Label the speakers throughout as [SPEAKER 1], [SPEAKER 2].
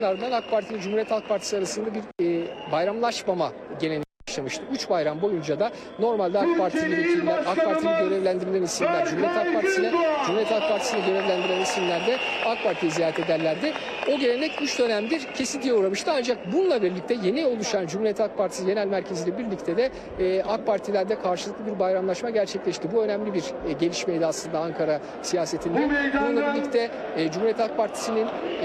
[SPEAKER 1] Ardından AK Parti ile Cumhuriyet Halk Partisi arasında bir bayramlaşmama geleneği başlamıştı. 3 bayram boyunca da normalde AK Partili vekiller, AK Partili görevlendirilen isimler Cumhuriyet Halk Partisi'ne, Cumhuriyet Halk Partisi'ne görevlendirilen isimler de AK Parti'yi ziyaret ederlerdi. O gelenek 3 dönemdir kesintiye uğramıştı. Ancak bununla birlikte yeni oluşan Cumhuriyet Halk Partisi Genel Merkezi ile birlikte de AK Parti'lerde karşılıklı bir bayramlaşma gerçekleşti. Bu önemli bir gelişmeydi aslında Ankara siyasetinde. Bununla birlikte Cumhuriyet Halk Partisi'nin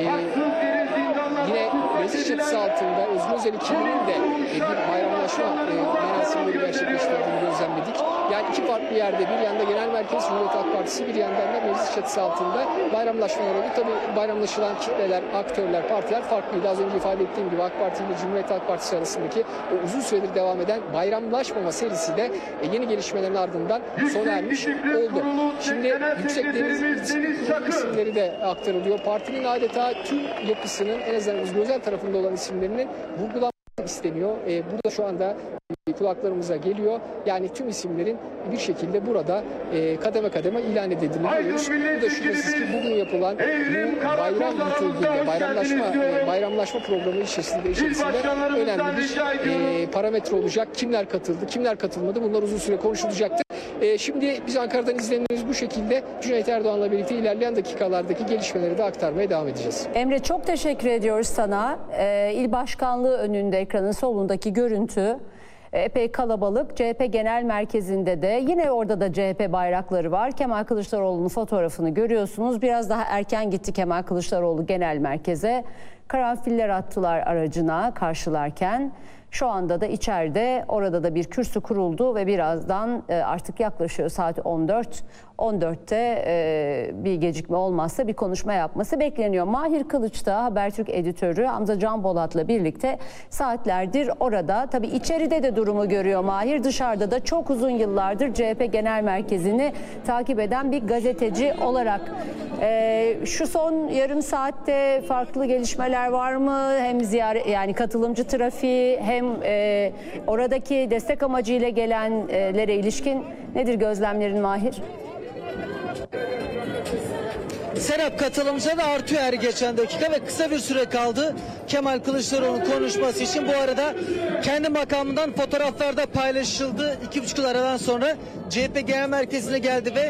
[SPEAKER 1] yine meclis çatısı altında Özgür Özel ekibinin de bir bayramlaşma merasimleri gerçekleştirdiğini gözlemledik. Yani iki farklı yerde, bir yanda Genel Merkez Cumhuriyet Halk Partisi, bir yandan da meclis çatısı altında bayramlaşmalar oldu. Tabii bayramlaşılan kitleler, aktörler, partiler farklıydı. Az önce ifade ettiğim gibi AK Parti ile Cumhuriyet Halk Partisi arasındaki o uzun süredir devam eden bayramlaşmama serisi de yeni gelişmelerin ardından sona ermiş oldu. Şimdi Yüksek Deniz isimleri de aktarılıyor. Partinin adeta tüm yapısının en azından Özgür Özel tarafında olan isimlerinin vurgulanması isteniyor. Burada şu anda kulaklarımıza geliyor. Yani tüm isimlerin bir şekilde burada kademe kademe ilan edildiğini görüyoruz. Bu da şüphesiz ki bugün yapılan bu bayram mitinginde, bayramlaşma programı içerisinde önemli bir parametre olacak. Kimler katıldı, kimler katılmadı, bunlar uzun süre konuşulacaktır. Şimdi biz Ankara'dan izlenimimiz bu şekilde. Cüneyt Erdoğan'la birlikte ilerleyen dakikalardaki gelişmeleri de aktarmaya devam edeceğiz.
[SPEAKER 2] Emre, çok teşekkür ediyoruz sana. İl Başkanlığı önünde ekranın solundaki görüntü epey kalabalık. CHP Genel Merkezi'nde de yine orada da CHP bayrakları var. Kemal Kılıçdaroğlu'nun fotoğrafını görüyorsunuz. Biraz daha erken gitti Kemal Kılıçdaroğlu Genel Merkez'e. Karanfiller attılar aracına karşılarken. Şu anda da içeride, orada da bir kürsü kuruldu ve birazdan artık yaklaşıyor saat 14. 14'te bir gecikme olmazsa bir konuşma yapması bekleniyor. Mahir Kılıç da Habertürk editörü Hamza Can Bolat'la birlikte saatlerdir orada. Tabii içeride de durumu görüyor Mahir. Dışarıda da çok uzun yıllardır CHP Genel Merkezi'ni takip eden bir gazeteci olarak. Şu son yarım saatte farklı gelişmeler var mı? Hem ziyaret, yani katılımcı trafiği, hem oradaki destek amacıyla gelenlere ilişkin nedir gözlemlerin Mahir?
[SPEAKER 3] Serap, katılımcılar da artıyor her geçen dakika ve kısa bir süre kaldı Kemal Kılıçdaroğlu'nun konuşması için. Bu arada kendi makamından fotoğraflarda paylaşıldı. 2,5 aradan sonra CHP Genel Merkezi'ne geldi ve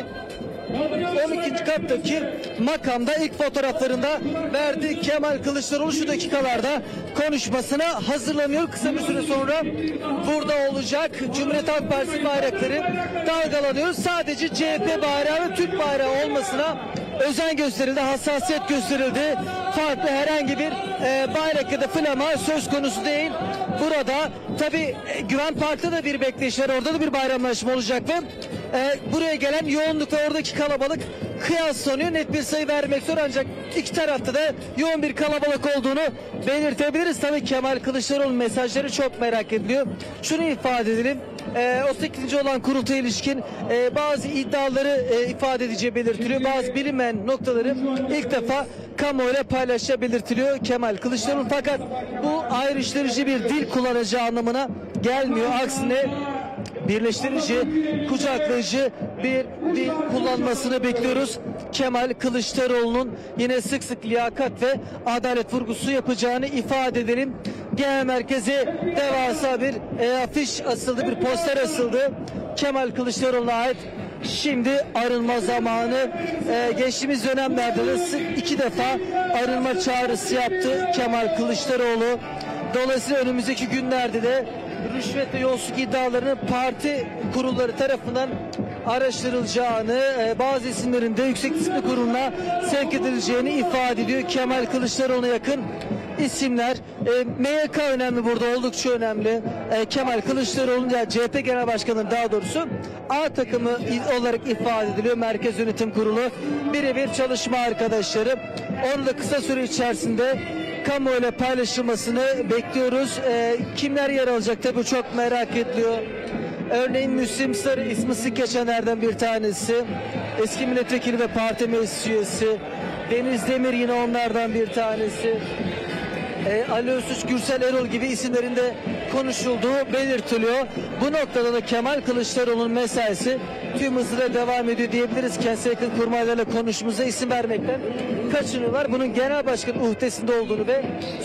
[SPEAKER 3] 12. kattaki makamda ilk fotoğraflarında verdi. Kemal Kılıçdaroğlu şu dakikalarda konuşmasına hazırlanıyor. Kısa bir süre sonra burada olacak. Cumhuriyet Halk Partisi bayrakları dalgalanıyor. Sadece CHP bayrağı ve Türk bayrağı olmasına özen gösterildi, hassasiyet gösterildi. Farklı herhangi bir bayrak ya da flama söz konusu değil. Burada tabii Güven Park'ta da bir bekleyiş var. Orada da bir bayramlaşma olacak ve buraya gelen yoğunlukla oradaki kalabalık kıyaslanıyor. Net bir sayı vermek zor ancak iki tarafta da yoğun bir kalabalık olduğunu belirtebiliriz. Tabii Kemal Kılıçdaroğlu'nun mesajları çok merak ediliyor. Şunu ifade edelim. 18. olan kurultaya ilişkin bazı iddiaları ifade edeceği belirtiliyor. Bazı bilinmeyen noktaları ilk defa kamuoyuyla paylaşacağı belirtiliyor Kemal Kılıçdaroğlu. Fakat bu ayrıştırıcı bir dil kullanacağı anlamına gelmiyor. Aksine birleştirici, kucaklayıcı bir dil kullanmasını bekliyoruz. Kemal Kılıçdaroğlu'nun yine sık sık liyakat ve adalet vurgusu yapacağını ifade edelim. Genel merkeze devasa bir afiş asıldı, bir poster asıldı. Kemal Kılıçdaroğlu'na ait. Şimdi arınma zamanı. Geçtiğimiz dönemlerde de sık 2 defa arınma çağrısı yaptı Kemal Kılıçdaroğlu. Dolayısıyla önümüzdeki günlerde de rüşvet ve yolsuzluk iddialarının parti kurulları tarafından araştırılacağını, bazı isimlerin de Yüksek Disiplin Kurulu'na sevk edileceğini ifade ediyor. Kemal Kılıçdaroğlu'na yakın isimler. MYK önemli, burada oldukça önemli. Kemal Kılıçdaroğlu, yani CHP Genel Başkanı daha doğrusu A takımı olarak ifade ediliyor. Merkez Yönetim Kurulu birebir çalışma arkadaşları. Onu da kısa süre içerisinde kamuoyuyla paylaşılmasını bekliyoruz. Kimler yer alacak tabii çok merak ediliyor. Örneğin Müslim Sarı ismi sık geçenlerden bir tanesi. Eski milletvekili ve parti meclis üyesi. Deniz Demir yine onlardan bir tanesi. Ali Öztürk, Gürsel Erol gibi isimlerin de konuşulduğu belirtiliyor. Bu noktada da Kemal Kılıçdaroğlu'nun mesaisi tüm hızıyla devam ediyor diyebiliriz. Kendisine yakın kurmaylarla konuşmamıza isim vermekten kaçınıyorlar. Bunun genel başkan uhdesinde olduğunu ve